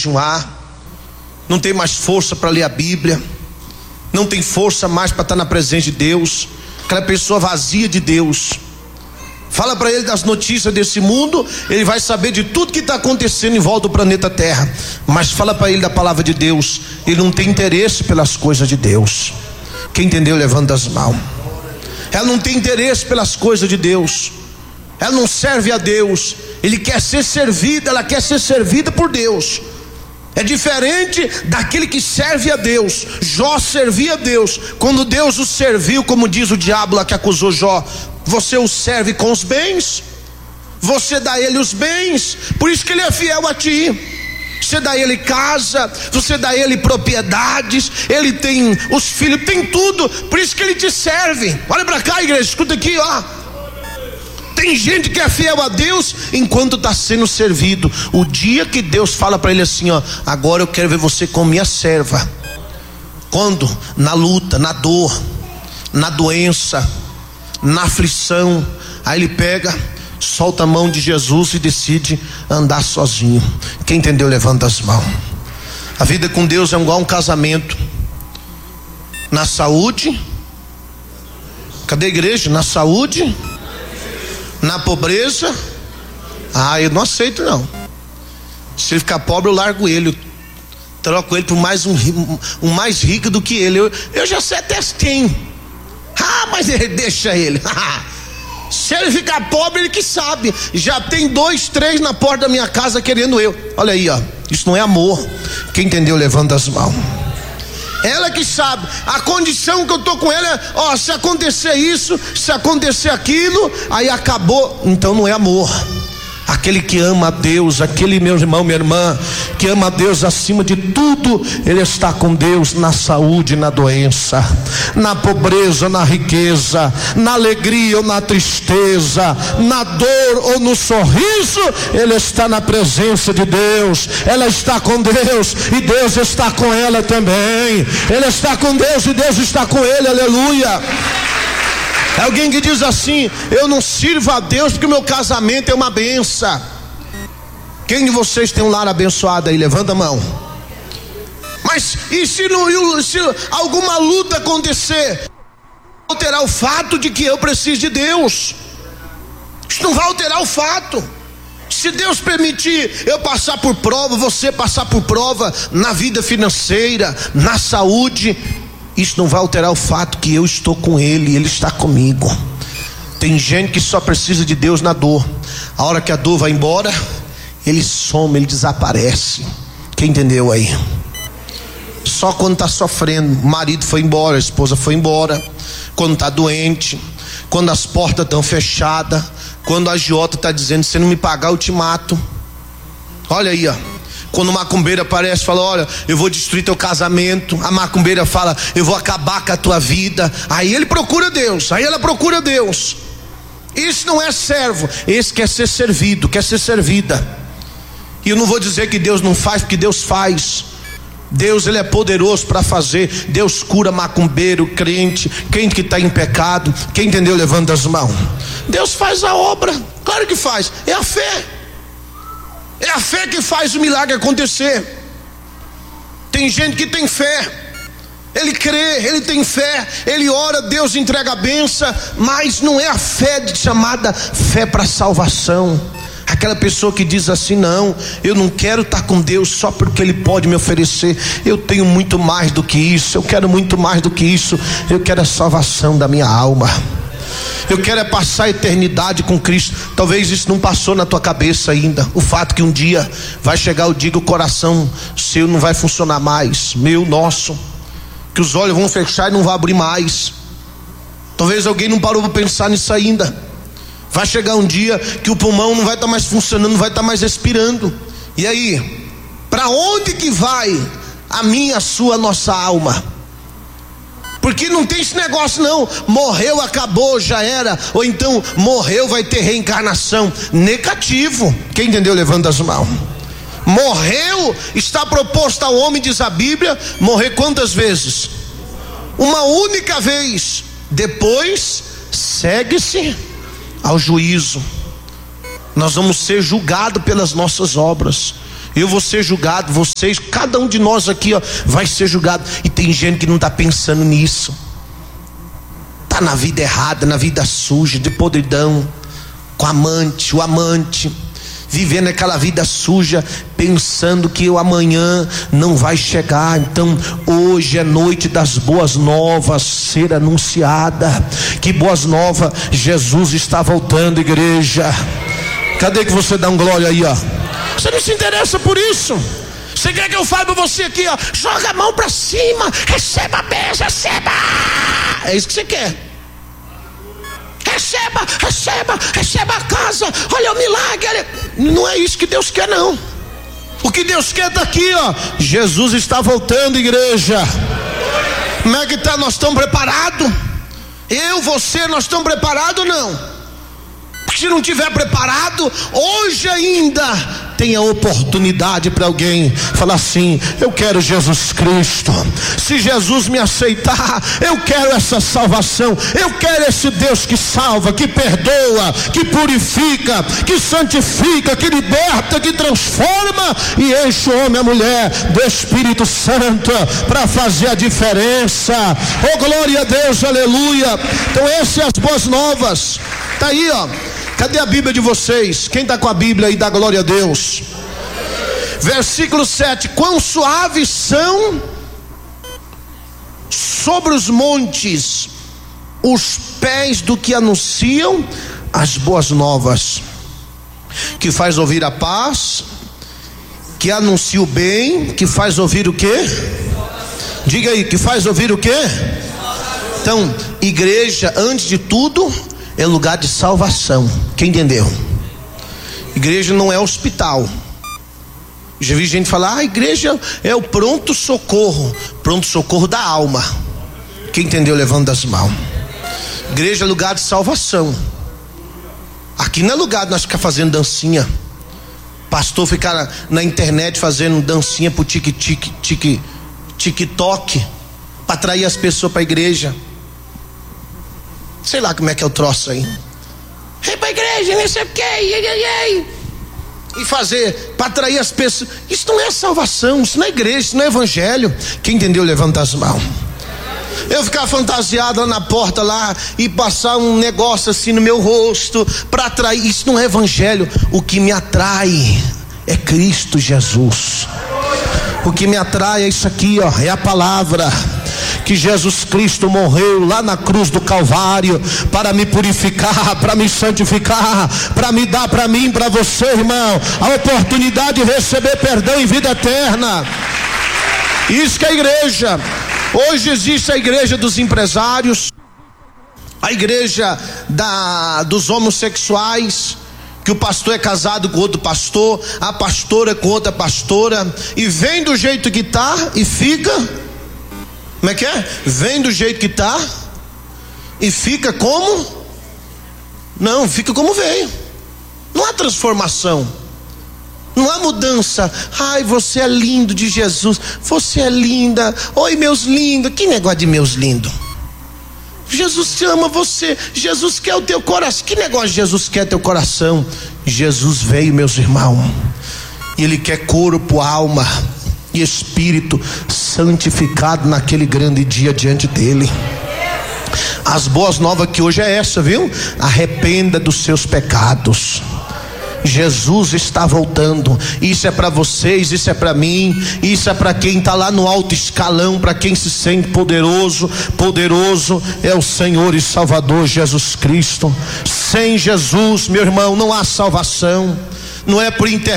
jejuar, não tem mais força para ler a Bíblia, não tem força mais para estar na presença de Deus. Aquela pessoa vazia de Deus. Fala para ele das notícias desse mundo, ele vai saber de tudo que está acontecendo em volta do planeta Terra. Mas fala para ele da palavra de Deus, ele não tem interesse pelas coisas de Deus. Quem entendeu, levanta as mãos. Ela não tem interesse pelas coisas de Deus. Ela não serve a Deus. Ele quer ser servida, ela quer ser servida por Deus. É diferente daquele que serve a Deus. Jó servia a Deus. Quando Deus o serviu, como diz o diabo lá que acusou Jó, você o serve com os bens, você dá a ele os bens, por isso que ele é fiel a ti. Você dá a ele casa, você dá a ele propriedades, ele tem os filhos, tem tudo, por isso que ele te serve. Olha para cá, igreja, escuta aqui, ó. Tem gente que é fiel a Deus enquanto está sendo servido. O dia que Deus fala para ele assim, ó, agora eu quero ver você como minha serva. Quando? Na luta, na dor, na doença, na aflição. Aí ele pega, solta a mão de Jesus e decide andar sozinho. Quem entendeu, levanta as mãos. A vida com Deus é igual um casamento. Na saúde, cadê a igreja? Na saúde, na pobreza. Eu não aceito não. Se ele ficar pobre, eu largo ele, eu troco ele por mais um mais rico do que ele. Eu já sei até quem. Mas deixa ele. Se ele ficar pobre, ele que sabe. Já tem 2, 3 na porta da minha casa querendo eu. Olha aí, ó. Isso não é amor. Quem entendeu, levanta as mãos. Ela que sabe. A condição que eu tô com ela é, ó, se acontecer isso, se acontecer aquilo, aí acabou. Então não é amor. Aquele que ama a Deus, aquele, meu irmão, minha irmã, que ama a Deus acima de tudo, ele está com Deus na saúde, na doença, na pobreza, na riqueza, na alegria ou na tristeza, na dor ou no sorriso, ele está na presença de Deus. Ela está com Deus e Deus está com ela também. Ele está com Deus e Deus está com ele, aleluia. É alguém que diz assim, eu não sirvo a Deus porque o meu casamento é uma benção. Quem de vocês tem um lar abençoado aí? Levanta a mão. Mas e se alguma luta acontecer? Não alterar o fato de que eu preciso de Deus. Isso não vai alterar o fato. Se Deus permitir eu passar por prova, você passar por prova na vida financeira, na saúde, isso não vai alterar o fato que eu estou com Ele, Ele está comigo. Tem gente que só precisa de Deus na dor. A hora que a dor vai embora, Ele some, Ele desaparece. Quem entendeu aí? Só quando está sofrendo, o marido foi embora, a esposa foi embora, quando está doente, quando as portas estão fechadas, quando a agiota está dizendo, se não me pagar eu te mato. Olha aí, ó. Quando o macumbeiro aparece e fala, olha, eu vou destruir teu casamento. A macumbeira fala, eu vou acabar com a tua vida. Aí ele procura Deus, aí ela procura Deus. Isso não é servo, esse quer ser servido, quer ser servida. E eu não vou dizer que Deus não faz, porque Deus faz. Deus, Ele é poderoso para fazer. Deus cura macumbeiro, crente que está em pecado. Quem entendeu, levanta as mãos. Deus faz a obra, claro que faz, é a fé. É a fé que faz o milagre acontecer. Tem gente que tem fé, ele crê, ele tem fé, ele ora, Deus entrega a bênção, mas não é a fé chamada fé para salvação. Aquela pessoa que diz assim, não, eu não quero estar com Deus só porque Ele pode me oferecer. Eu tenho muito mais do que isso, eu quero muito mais do que isso. Eu quero a salvação da minha alma. Eu quero é passar a eternidade com Cristo. Talvez isso não passou na tua cabeça ainda. O fato que um dia vai chegar o dia que o coração seu não vai funcionar mais. Meu, nosso, que os olhos vão fechar e não vai abrir mais. Talvez alguém não parou para pensar nisso ainda. Vai chegar um dia que o pulmão não vai estar mais funcionando, não vai estar mais respirando. E aí, para onde que vai a minha, a sua, a nossa alma? Porque não tem esse negócio não, morreu, acabou, já era. Ou então, morreu, vai ter reencarnação. Negativo. Quem entendeu, levanta as mãos. Morreu, está proposto ao homem, diz a Bíblia, morrer quantas vezes? Uma única vez. Depois, segue-se ao juízo. Nós vamos ser julgados pelas nossas obras. Eu vou ser julgado, vocês, cada um de nós aqui, ó, vai ser julgado. E tem gente que não está pensando nisso. Está na vida errada, na vida suja, de podridão, com o amante, vivendo aquela vida suja, pensando que o amanhã não vai chegar. Então hoje é noite das boas novas ser anunciada. Que boas novas? Jesus está voltando, igreja. Cadê que você dá um glória aí, ó? Você não se interessa por isso? Você quer que eu fale para você aqui, ó? Joga a mão para cima, receba a bênção, receba. É isso que você quer. Receba a casa. Olha o milagre. Não é isso que Deus quer, não. O que Deus quer está aqui, ó. Jesus está voltando, igreja. Como é que está? Nós estamos preparados? Você, nós estamos preparados ou não? Porque se não estiver preparado, hoje ainda tem a oportunidade para alguém falar assim: eu quero Jesus Cristo. Se Jesus me aceitar, eu quero essa salvação. Eu quero esse Deus que salva, que perdoa, que purifica, que santifica, que liberta, que transforma e enche o homem e a mulher do Espírito Santo para fazer a diferença. Oh, glória a Deus, aleluia. Então essas são as boas novas. Está aí, ó. Cadê a Bíblia de vocês? Quem está com a Bíblia aí, dá glória a Deus. Versículo 7: quão suaves são sobre os montes os pés do que anunciam as boas novas, que faz ouvir a paz, que anuncia o bem, que faz ouvir o quê? Diga aí, que faz ouvir o quê? Então, igreja, antes de tudo, é lugar de salvação. Quem entendeu? Igreja não é hospital. Já vi gente falar: a igreja é o pronto socorro da alma. Quem entendeu, levanta as mãos. Igreja é lugar de salvação. Aqui não é lugar de nós ficar fazendo dancinha. Pastor ficar na internet fazendo dancinha pro TikTok para atrair as pessoas para a igreja. Sei lá como é que é o troço aí. Vem pra igreja, nem sei o que. E fazer para atrair as pessoas. Isso não é salvação, isso não é igreja, isso não é evangelho. Quem entendeu, levanta as mãos. Eu ficar fantasiado lá na porta lá e passar um negócio assim no meu rosto para atrair, isso não é evangelho. O que me atrai é Cristo Jesus. O que me atrai é isso aqui, ó, é a palavra. Que Jesus Cristo morreu lá na cruz do Calvário para me purificar, para me santificar, para me dar para mim, para você, irmão, a oportunidade de receber perdão e vida eterna. Isso que é a igreja. Hoje existe a igreja dos empresários, a igreja dos homossexuais, que o pastor é casado com outro pastor, a pastora com outra pastora, e vem do jeito que está e fica. Como é que é? Vem do jeito que está e fica como? Não, fica como veio. Não há transformação, não há mudança. Ai, você é lindo de Jesus, você é linda. Oi, meus lindos. Que negócio de meus lindos? Jesus te ama você, Jesus quer o teu coração. Que negócio de Jesus quer teu coração? Jesus veio, meus irmãos, e Ele quer corpo, alma e espírito santificado naquele grande dia diante dele. As boas novas que hoje é essa, viu? Arrependa dos seus pecados. Jesus está voltando. Isso é para vocês, isso é para mim, isso é para quem está lá no alto escalão, para quem se sente poderoso. Poderoso é o Senhor e Salvador Jesus Cristo. Sem Jesus, meu irmão, não há salvação. Não é por internet.